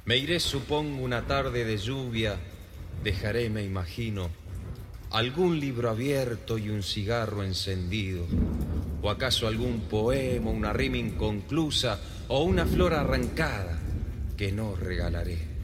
Me iré, supongo, una tarde de lluvia, dejaré, me imagino, algún libro abierto y un cigarro encendido, o acaso algún poema, una rima inconclusa o una flor arrancada que no regalaré.